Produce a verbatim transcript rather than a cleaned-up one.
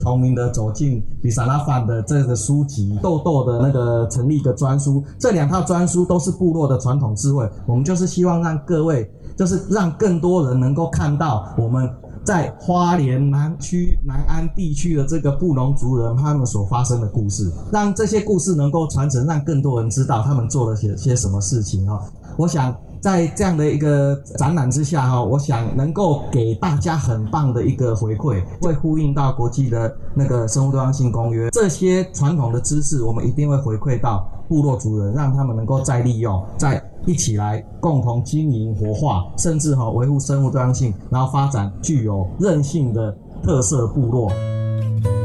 同名的走进比萨拉范的这个书籍，豆豆的那个成立一个专书，这两套专书都是部落的传统智慧。我们就是希望让各位，就是让更多人能够看到我们在花莲南区南安地区的这个布农族人他们所发生的故事，让这些故事能够传承，让更多人知道他们做了些些什么事情哦。我想在这样的一个展览之下哈，我想能够给大家很棒的一个回馈，会呼应到国际的那个生物多样性公约，这些传统的知识我们一定会回馈到部落族人，让他们能够再利用，再一起来共同经营活化，甚至哈维护生物多样性，然后发展具有韧性的特色部落。